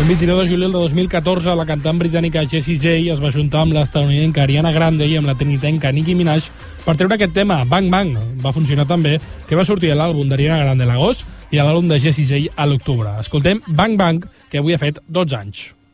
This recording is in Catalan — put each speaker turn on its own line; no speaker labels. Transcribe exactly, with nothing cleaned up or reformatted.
Un vint-i-nou de juliol de dos mil catorze, la cantant britànica Jessie J es va juntar amb l'estadounidenca Ariana Grande i amb la trinitenca Nicki Minaj per treure aquest tema, Bang Bang. Va funcionar també, que va sortir a l'àlbum d'Ariana Grande a l'agost i a l'àlbum de Jessie J a l'octubre. Escoltem Bang Bang, que avui ha fet dotze anys.